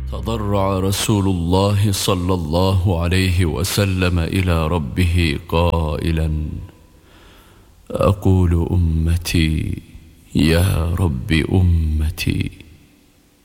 تضرع رسول الله صلى الله عليه وسلم إلى ربه قائلا: أقول أمتي يا رب أمتي.